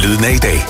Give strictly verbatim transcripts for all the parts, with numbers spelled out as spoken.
Lyden af i dag.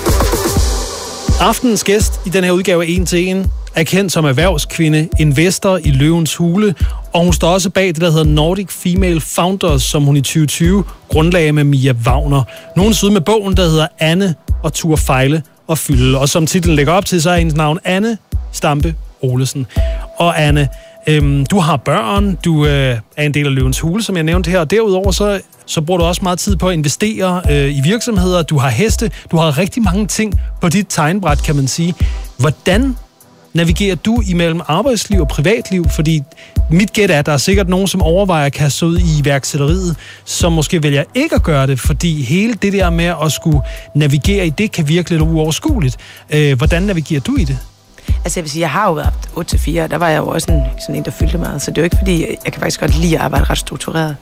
Aftenens gæst i den her udgave af En til En er kendt som erhvervskvinde, investor i Løvens Hule, og hun står også bag det, der hedder Nordic Female Founders, som hun i tyve tyve grundlagde med Mia Wagner. Nu er hun ude med bogen, der hedder Anne og Turde fejle og fylde, og som titlen lægger op til, så er hendes navn Anne Stampe Olesen. Og Anne, øhm, du har børn, du øh, er en del af Løvens Hule, som jeg nævnte her, og derudover så, så bruger du også meget tid på at investere øh, i virksomheder, du har heste, du har rigtig mange ting på dit tegnebræt, kan man sige. Hvordan navigerer du imellem arbejdsliv og privatliv? Fordi mit gæt er, at der er sikkert nogen, som overvejer at kaste sig ud i iværksætteriet, som måske vælger ikke at gøre det, fordi hele det der med at skulle navigere i det, kan virke lidt uoverskueligt. Øh, hvordan navigerer du i det? Altså jeg vil sige, jeg har jo været otte til fire, og der var jeg jo også en, sådan en, der fyldte meget, så det er jo ikke fordi, jeg kan faktisk godt lide at arbejde ret struktureret.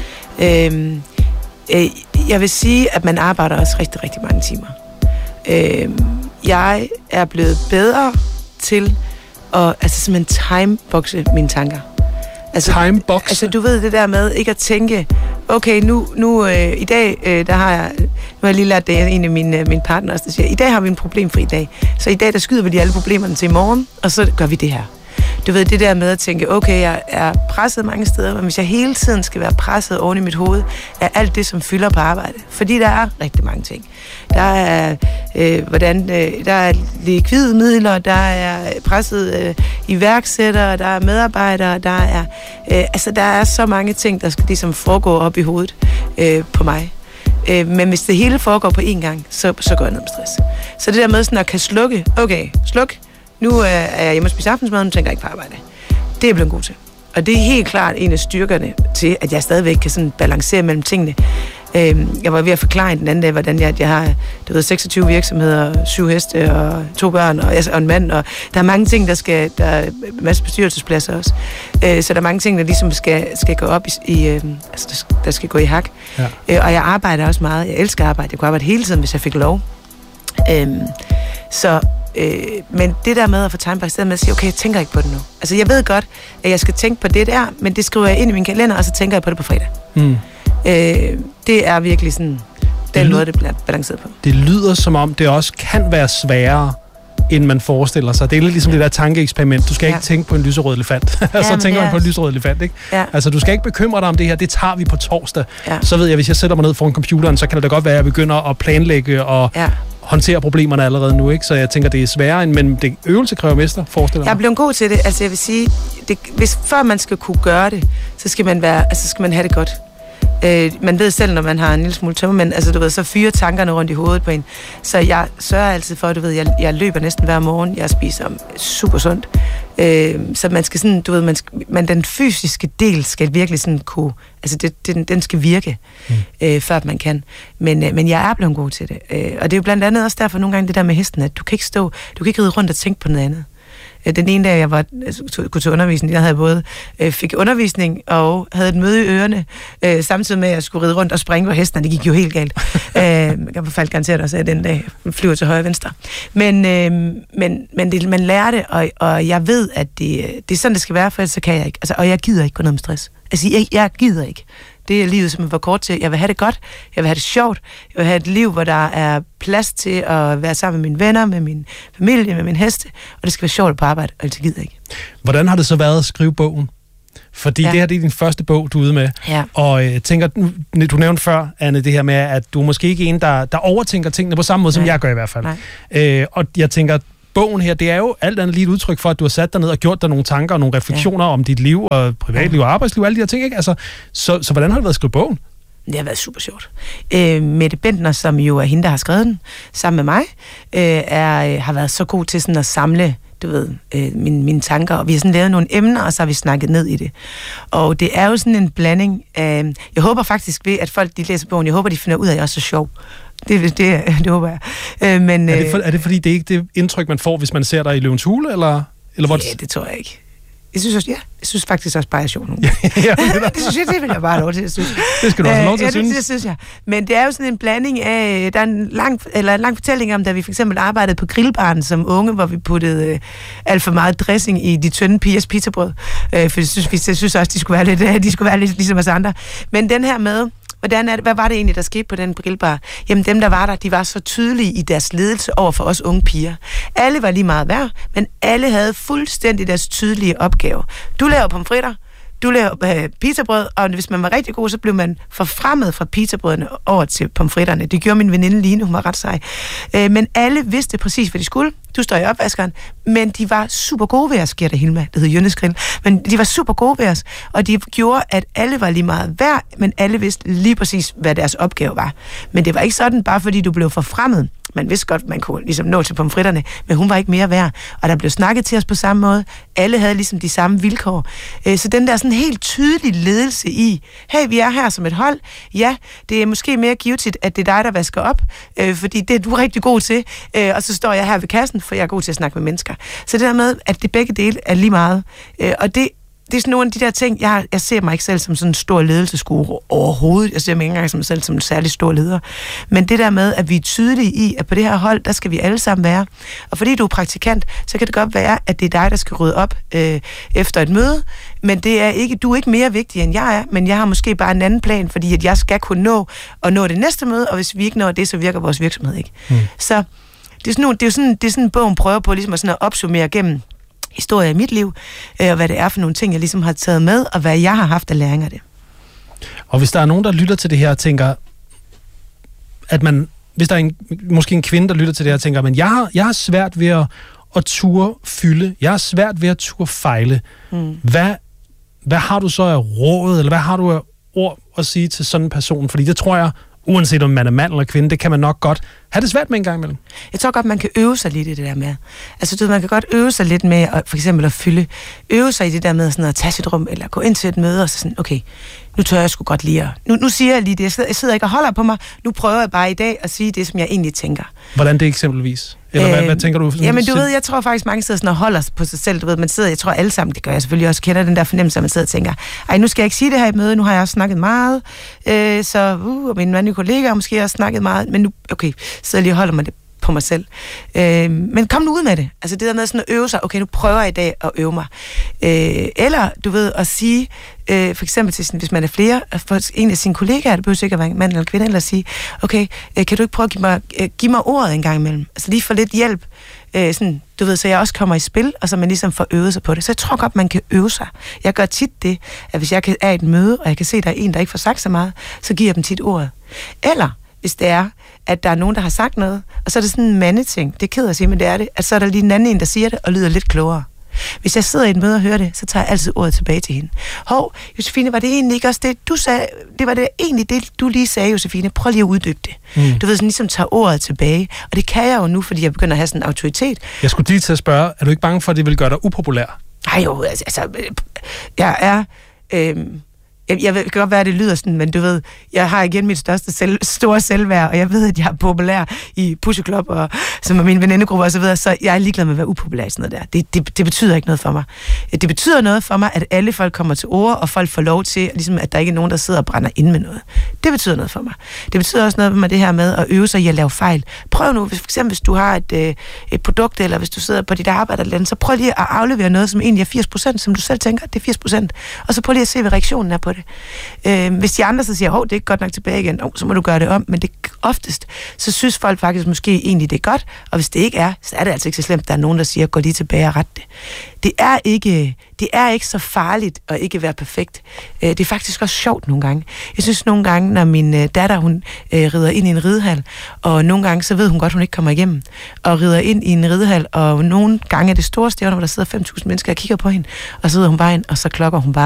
Øhm, øh, jeg vil sige, at man arbejder også rigtig, rigtig mange timer. Øhm, jeg er blevet bedre til at altså simpelthen timeboxe mine tanker. Altså, timeboxe? Altså du ved det der med ikke at tænke, okay, nu, nu øh, i dag, øh, der har jeg, nu har jeg lige lært det, en af mine, mine partners, der siger, i dag har vi en problemfri dag. Så i dag, der skyder vi de alle problemerne til i morgen, og så gør vi det her. Du ved, det der med at tænke, okay, jeg er presset mange steder, men hvis jeg hele tiden skal være presset oven i mit hoved, er alt det, som fylder på arbejde. Fordi der er rigtig mange ting. Der er, øh, hvordan, øh, der er likvide midler, der er presset øh, iværksættere, der er medarbejdere, der er, øh, altså, der er så mange ting, der skal ligesom foregå op i hovedet øh, på mig. Øh, men hvis det hele foregår på én gang, så, så går jeg ned med stress. Så det der med sådan at kan slukke, okay, sluk, nu er jeg hjemme og spiser aftensmad, nu tænker jeg ikke på arbejde. Det er jeg blevet god til. Og det er helt klart en af styrkerne til, at jeg stadigvæk kan sådan balancere mellem tingene. Jeg var ved at forklare den anden dag, hvordan jeg, jeg har du ved, seksogtyve virksomheder, syv heste og to børn og, og en mand. Og der er mange ting, der skal... Der er en masse bestyrelsespladser også. Så der er mange ting, der ligesom skal, skal gå op i... i altså, der skal gå i hak. Ja. Og jeg arbejder også meget. Jeg elsker at arbejde. Jeg kunne arbejde hele tiden, hvis jeg fik lov. Så... Øh, men det der med at få timebox, det der med at sige, okay, jeg tænker ikke på det nu. Altså, jeg ved godt, at jeg skal tænke på det der, men det skriver jeg ind i min kalender, og så tænker jeg på det på fredag. Mm. Øh, det er virkelig sådan, den måde, det bliver balanceret på. Det lyder som om, det også kan være sværere, end man forestiller sig. Det er lidt ligesom ja. det der tankeeksperiment. Du skal ikke ja. tænke på en lyserød elefant. så ja, tænker man på en lyserød elefant, ikke? Ja. Altså, du skal ikke bekymre dig om det her. Det tager vi på torsdag. Ja. Så ved jeg, hvis jeg sætter mig ned foran computeren, så kan det da godt være, at jeg begynder at planlægge og ja. håndtere problemerne allerede nu, ikke? Så jeg tænker, det er sværere, men det øvelse kræver mester, forestiller mig. Jeg er blevet god til det. Altså, jeg vil sige, det, hvis før man skal kunne gøre det, så skal man være, altså skal man have det godt. Øh, man ved selv, når man har en lille smule tømmermænd, altså du ved, så fyrer tankerne rundt i hovedet på en. Så jeg sørger altid for, du ved, jeg, jeg løber næsten hver morgen, jeg spiser super sundt. Øh, så man skal sådan, du ved, man, skal, man den fysiske del skal virkelig sådan kunne, altså det, den, den skal virke, mm. øh, før man kan. Men, øh, men jeg er blevet god til det. Øh, og det er jo blandt andet også derfor nogle gange det der med hesten, at du kan ikke stå, du kan ikke ride rundt og tænke på noget andet. Den ene dag, jeg var, kunne til undervisning, jeg havde både øh, fik undervisning og havde et møde i ørerne, øh, samtidig med, at jeg skulle ride rundt og springe på hesten, og det gik jo helt galt. øh, jeg faldt garanteret også af den dag, flyver til højre og venstre. Men, øh, men, men det, man lærer det, og, og jeg ved, at det, det er sådan, det skal være, for ellers så kan jeg ikke. Altså, og jeg gider ikke gå ned med stress. Altså, jeg, jeg gider ikke. Det er livet, som er for kort til. Jeg vil have det godt, jeg vil have det sjovt, jeg vil have et liv, hvor der er plads til at være sammen med mine venner, med min familie, med min heste, og det skal være sjovt på arbejde, og det gider jeg ikke. Hvordan har det så været at skrive bogen? Fordi ja. det her det er din første bog, du er ude med. Ja. Og jeg tænker, du nævnte før, Anne, det her med, at du er måske ikke en, der, der overtænker tingene på samme måde, som Nej. jeg gør i hvert fald. Øh, og jeg tænker, bogen her, det er jo alt andet lige et udtryk for, at du har sat dig ned og gjort dig nogle tanker og nogle refleksioner ja. om dit liv og privatliv og arbejdsliv og alle de her ting, ikke? Altså, så, så hvordan har det været at skrive bogen? Det har været super sjovt. Øh, Mette Bentner, som jo er hende, der har skrevet den, sammen med mig, øh, er, har været så god til sådan at samle du ved, øh, mine, mine tanker, og vi har sådan lavet nogle emner, og så har vi snakket ned i det. Og det er jo sådan en blanding af, jeg håber faktisk ved, at folk, de læser bogen, jeg håber, de finder ud af, at jeg er så sjov. Det, det, det, det håber jeg. Øh, men, er, det for, er det fordi, det er ikke det indtryk, man får, hvis man ser dig i Løvens Hule, eller? eller ja, det tror jeg ikke. Jeg synes også, ja, jeg synes faktisk også bare, jeg er sjov nu. ja, det, det synes jeg, det vil jeg bare lov til, jeg synes. Det skal du også have lov til at synes. Ja, det, det synes jeg. Men det er jo sådan en blanding af, der er en lang, eller en lang fortælling om, da vi for eksempel arbejdede på grillbaren som unge, hvor vi puttede øh, alt for meget dressing i de tynde pigers pizzabrød. Øh, for jeg synes, vi, jeg synes også, de skulle være lidt, de skulle være lidt ligesom os andre. Men den her med, hvordan er det, hvad var det egentlig, der skete på den grillbar? Jamen dem, der var der, de var så tydelige i deres ledelse over for os unge piger. Alle var lige meget værd, men alle havde fuldstændig deres tydelige opgave. Du laver pomfritter, du laver øh, pizzabrød, og hvis man var rigtig god, så blev man forfremmet fra pizzabrødene over til pomfritterne. Det gjorde min veninde Line, hun var ret sej. Øh, men alle vidste præcis, hvad de skulle. Du står i opvaskeren, men de var super gode ved os, sker der Hilma, det hed Jønnes Grill, men de var super gode ved os, og de gjorde, at alle var lige meget værd, men alle vidste lige præcis, hvad deres opgave var. Men det var ikke sådan, bare fordi du blev forfremmet. Man vidste godt, man kunne ligesom nå til pomfritterne, men hun var ikke mere værd, og der blev snakket til os på samme måde. Alle havde ligesom de samme vilkår. Så den der sådan helt tydelige ledelse i, hey, vi er her som et hold. Ja, det er måske mere givetigt, at det er dig, der vasker op, fordi det er du rigtig god til, og så står jeg her ved kassen, for jeg er god til at snakke med mennesker. Så det der med, at det begge dele er lige meget. Og det Det er sådan nogle af de der ting, jeg, jeg ser mig ikke selv som sådan en stor ledelsesguru overhovedet. Jeg ser mig ikke engang som selv som en særlig stor leder. Men det der med, at vi er tydelige i, at på det her hold, der skal vi alle sammen være. Og fordi du er praktikant, så kan det godt være, at det er dig, der skal rydde op øh, efter et møde. Men det er ikke, du er ikke mere vigtig, end jeg er. Men jeg har måske bare en anden plan, fordi at jeg skal kunne nå at nå det næste møde. Og hvis vi ikke når det, så virker vores virksomhed ikke. Mm. Så det er, sådan nogle, det er jo sådan, det er sådan en bogen prøver på ligesom at, sådan at opsummere gennem historie i mit liv, øh, og hvad det er for nogle ting, jeg ligesom har taget med, og hvad jeg har haft af læring af det. Og hvis der er nogen, der lytter til det her og tænker, at man, hvis der er en, måske en kvinde, der lytter til det her og tænker, men jeg har, jeg har svært ved at, at ture fylde, jeg har svært ved at ture fejle. Mm. Hvad, hvad har du så af råd, eller hvad har du af ord at sige til sådan en person? Fordi det tror jeg, uanset om man er mand eller kvinde, det kan man nok godt have det svært med en gang imellem. Jeg tror godt, man kan øve sig lidt i det der med. Altså, du ved, man kan godt øve sig lidt med at, for eksempel at fylde. Øve sig i det der med sådan at tage sit rum, eller gå ind til et møde, og så sådan, okay, nu tør jeg sgu godt lige at... Nu, nu siger jeg lige det, jeg sidder, jeg sidder ikke og holder på mig, nu prøver jeg bare i dag at sige det, som jeg egentlig tænker. Hvordan det eksempelvis? Eller hvad, øh, hvad tænker du? Jamen, du ved, jeg tror faktisk, mange sidder sådan og holder på sig selv. Du ved, man sidder, jeg tror alle sammen, det gør jeg selvfølgelig også, kender den der fornemmelse, at man sidder og tænker, ej, nu skal jeg ikke sige det her i møde, nu har jeg også snakket meget, øh, så uh, og mine mandlige kollegaer måske også snakket meget, men nu, okay, så lige og holder man det på mig selv. Øh, men kom nu ud med det. Altså det der med sådan at øve sig, okay, nu prøver jeg i dag at øve mig. Øh, eller, du ved, at sige, øh, for eksempel til sådan, hvis man er flere, for en af sine kollegaer, det behøver sikkert være en mand eller kvinde, eller at sige, okay, øh, kan du ikke prøve at give mig, øh, give mig ordet en gang imellem? Altså lige få lidt hjælp, øh, sådan, du ved, så jeg også kommer i spil, og så man ligesom får øvet sig på det. Så jeg tror godt, man kan øve sig. Jeg gør tit det, at hvis jeg er i et møde, og jeg kan se, at der er en, der ikke får sagt så meget, så giver jeg dem tit ordet. Eller hvis det er, at der er nogen, der har sagt noget, og så er det sådan en mandeting. Det er ked at sige, men det er det. At så er der lige en anden en, der siger det, og lyder lidt klogere. Hvis jeg sidder i et møde og hører det, så tager jeg altid ordet tilbage til hende. Hov, Josefine, var det egentlig ikke også det, du sagde? Det var det egentlig det, du lige sagde, Josefine. Prøv lige at uddybe det. Mm. Du ved, sådan ligesom tager ordet tilbage. Og det kan jeg jo nu, fordi jeg begynder at have sådan en autoritet. Jeg skulle lige til at spørge, er du ikke bange for, at det vil gøre dig upopulær? Nej jo, altså, jeg er... Øh, Jeg, jeg ved godt, hvad det lyder sådan, men du ved, jeg har igen mit største selv, store selvværd, og jeg ved, at jeg er populær i Pusheklub, og som er min venindegruppe og så videre, så jeg er ligeglad med at være upopulær i sådan noget der. Det, det, det betyder ikke noget for mig. Det betyder noget for mig, at alle folk kommer til ord, og folk får lov til, ligesom, at der ikke er nogen, der sidder og brænder ind med noget. Det betyder noget for mig. Det betyder også noget med det her med at øve sig i at lave fejl. Prøv nu, hvis, for eksempel hvis du har et, et produkt, eller hvis du sidder på dit arbejde eller andet, så prøv lige at aflevere noget, som egentlig er firs procent, som du selv tænker, det er firs procent, og så prøv lige at se, hvad reaktionen er på det. Øh, hvis de andre så siger, hov, det er ikke godt nok tilbage igen, oh, så må du gøre det om, men det oftest, så synes folk faktisk måske egentlig, det er godt, og hvis det ikke er, så er det altså ikke så slemt, der er nogen, der siger, gå lige tilbage og ret det. Det er ikke, det er ikke så farligt at ikke være perfekt. Øh, det er faktisk også sjovt nogle gange. Jeg synes nogle gange, når min øh, datter, hun øh, rider ind i en ridehal, og nogle gange, så ved hun godt, hun ikke kommer igennem, og rider ind i en ridehal, og nogle gange er det store stævner, hvor der sidder fem tusind mennesker og kigger på hende, og så sidder hun bare ind, og så klokker hun bare